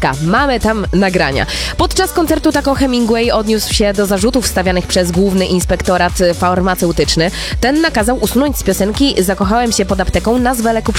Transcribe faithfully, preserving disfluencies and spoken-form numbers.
Polska. Mamy tam nagrania. Podczas koncertu Taco Hemingway odniósł się do zarzutów stawianych przez Główny Inspektorat Farmaceutyczny. Ten nakazał usunąć z piosenki "Zakochałem się pod apteką" nazwę leku